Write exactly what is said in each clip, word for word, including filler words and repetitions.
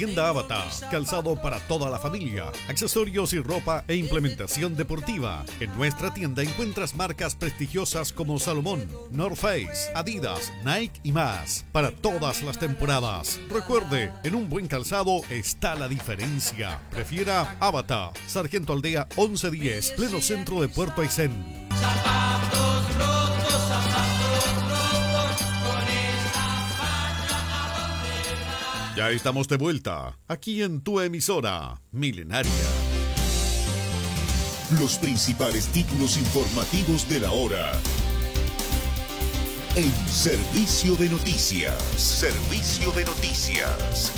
Tienda Avatar, calzado para toda la familia, accesorios y ropa e implementación deportiva. En nuestra tienda encuentras marcas prestigiosas como Salomón, North Face, Adidas, Nike y más, para todas las temporadas. Recuerde, en un buen calzado está la diferencia. Prefiera Avatar, Sargento Aldea once diez, pleno centro de Puerto Aysén. Zapatos rotos, zapatos rotos, con esta facha a dónde va. Ya estamos de vuelta, aquí en tu emisora Milenaria. Los principales títulos informativos de la hora. En Servicio de Noticias. Servicio de Noticias.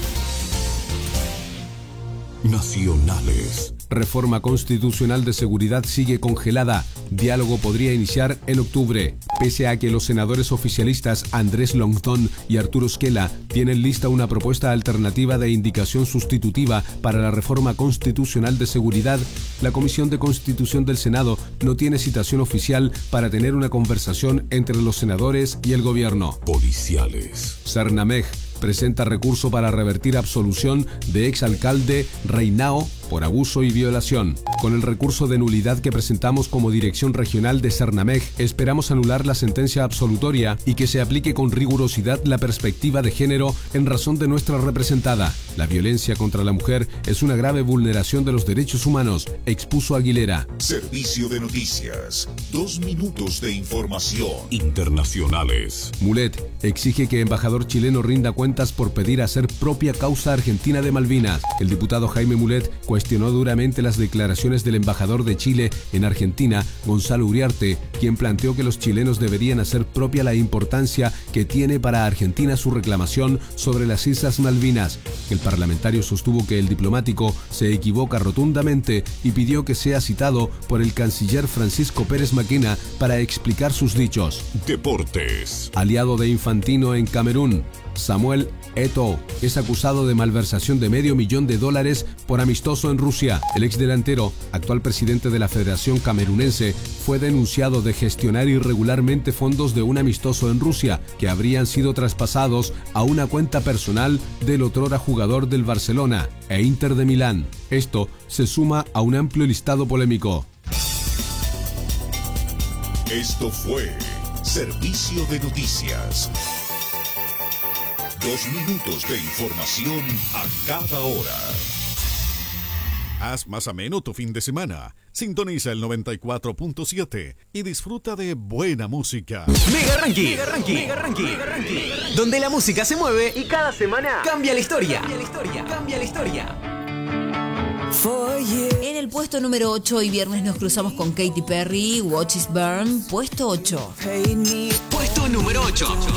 Nacionales. Reforma constitucional de seguridad sigue congelada. Diálogo podría iniciar en octubre. Pese a que los senadores oficialistas Andrés Longton y Arturo Esquela tienen lista una propuesta alternativa de indicación sustitutiva para la reforma constitucional de seguridad, la Comisión de Constitución del Senado no tiene citación oficial para tener una conversación entre los senadores y el gobierno. Policiales. Cernamej presenta recurso para revertir absolución de exalcalde Reinao por abuso y violación. Con el recurso de nulidad que presentamos como Dirección Regional de Cernamej, esperamos anular la sentencia absolutoria y que se aplique con rigurosidad la perspectiva de género en razón de nuestra representada. La violencia contra la mujer es una grave vulneración de los derechos humanos, expuso Aguilera. Servicio de Noticias. Dos minutos de información. Internacionales. Mulet exige que embajador chileno rinda cuentas por pedir hacer propia causa argentina de Malvinas. El diputado Jaime Mulet cuestionó duramente las declaraciones del embajador de Chile en Argentina, Gonzalo Uriarte, quien planteó que los chilenos deberían hacer propia la importancia que tiene para Argentina su reclamación sobre las Islas Malvinas. El parlamentario sostuvo que el diplomático se equivoca rotundamente y pidió que sea citado por el canciller Francisco Pérez Maquena para explicar sus dichos. Deportes. Aliado de Infantino en Camerún, Samuel Eto'o es acusado de malversación de medio millón de dólares por amistoso en Rusia. El exdelantero, actual presidente de la Federación Camerunense, fue denunciado de gestionar irregularmente fondos de un amistoso en Rusia que habrían sido traspasados a una cuenta personal del otrora jugador del Barcelona e Inter de Milán. Esto se suma a un amplio listado polémico. Esto fue Servicio de Noticias. Dos minutos de información a cada hora. Haz más ameno tu fin de semana. Sintoniza el noventa y cuatro punto siete y disfruta de buena música. Mega Ranking, Mega Ranking, Mega Ranking, Mega Ranking, donde la música se mueve y cada semana cambia la historia. Cambia la historia, cambia la historia. En el puesto número ocho, hoy viernes nos cruzamos con Katy Perry, Watch Is Burn, puesto ocho. Puesto número ocho.